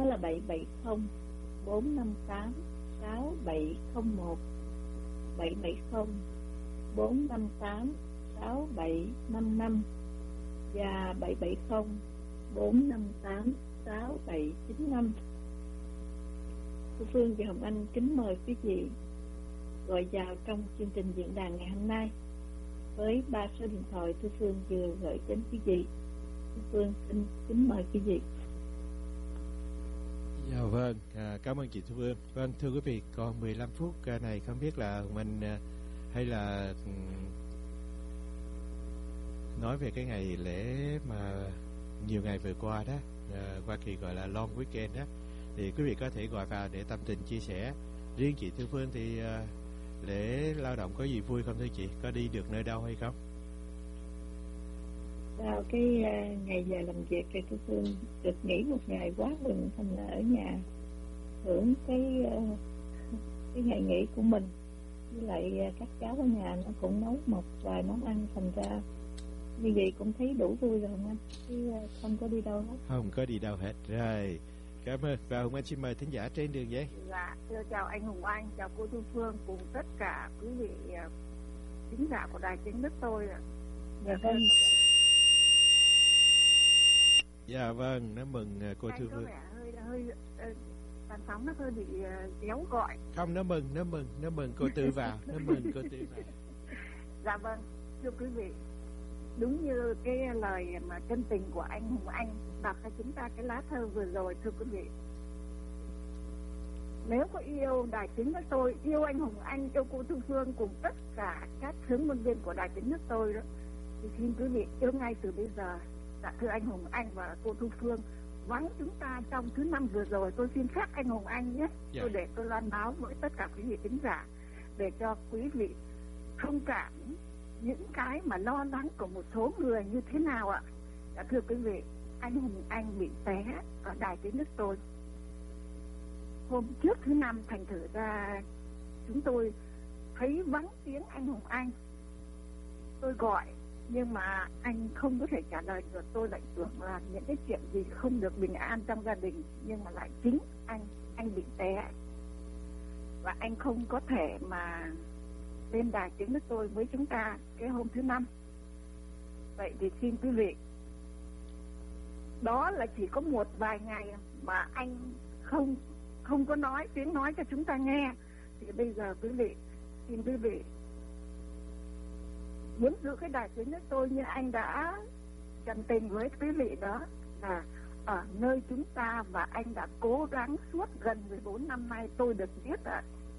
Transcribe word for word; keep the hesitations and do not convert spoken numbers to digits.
là bảy bảy không bốn năm tám sáu bảy không một, bảy bảy không bốn năm tám sáu bảy năm năm và bảy bảy không bốn năm tám sáu bảy chín năm. Thu Phương và Hồng Anh kính mời quý vị gọi vào trong chương trình diễn đàn ngày hôm nay với ba số điện thoại Thu Phương vừa gửi đến quý vị. Thu Phương xin kính mời quý vị. Dạ vâng, à, cảm ơn chị Thu Phương. Vâng, thưa quý vị, còn mười lăm phút này không biết là mình hay là nói về cái ngày lễ mà nhiều ngày vừa qua đó, à, Hoa Kỳ gọi là long weekend đó, thì quý vị có thể gọi vào để tâm tình chia sẻ. Riêng chị Thu Phương thì à, lễ lao động có gì vui không thưa chị? Có đi được nơi đâu hay không? Sau cái uh, ngày giờ làm việc thì Thu Phương được nghỉ một ngày quá mừng, thành là ở nhà hưởng cái uh, cái ngày nghỉ của mình, với lại uh, các cháu ở nhà nó cũng nấu một vài món ăn, thành ra như vậy cũng thấy đủ vui rồi anh, chứ uh, không có đi đâu hết. Không có đi đâu hết. Rồi, cảm ơn. Và Hồng Anh xin mời thính giả trên đường giấy. Dạ, thưa chào anh Hùng Anh, chào cô Thu Phương cùng tất cả quý vị uh, thính giả của đài tiếng nước tôi ạ. Dạ vâng. Dạ vâng, nó mừng cô Thu Phương. Hơi hơi tàn sóng nó hơi bị kéo gọi. Không, nó mừng, nó mừng, nó mừng cô Tư vào, nó mừng cô Tư vào. Dạ vâng, thưa quý vị, đúng như cái lời mà chân tình của anh Hùng Anh đọc cho chúng ta cái lá thơ vừa rồi, thưa quý vị. Nếu có yêu đài tiếng nước tôi, yêu anh Hùng Anh, yêu cô Thu Phương cùng tất cả các hướng ngôn viên của đài tiếng nước tôi đó, thì xin quý vị yêu ngay từ bây giờ. Dạ thưa anh Hùng Anh và cô Thu Phương, vắng chúng ta trong thứ năm vừa rồi, tôi xin phép anh Hùng Anh nhé, yeah. tôi để tôi loan báo với tất cả quý vị thính giả để cho quý vị thông cảm những cái mà lo lắng của một số người như thế nào ạ. Dạ thưa quý vị, anh Hùng Anh bị té ở đài tiếng nước tôi hôm trước thứ năm, thành thử ra chúng tôi thấy vắng tiếng anh Hùng Anh. Tôi gọi nhưng mà anh không có thể trả lời được. Tôi lại tưởng là những cái chuyện gì không được bình an trong gia đình, nhưng mà lại chính anh anh bị té và anh không có thể mà lên đài tiếng nước tôi với chúng ta cái hôm thứ năm. Vậy thì xin quý vị, đó là chỉ có một vài ngày mà anh không không có nói tiếng nói cho chúng ta nghe, thì bây giờ quý vị, xin quý vị muốn giữ cái đài tiếng nước tôi như anh đã chân tình với quý vị đó, là ở nơi chúng ta và anh đã cố gắng suốt gần mười bốn năm nay. Tôi được biết ạ,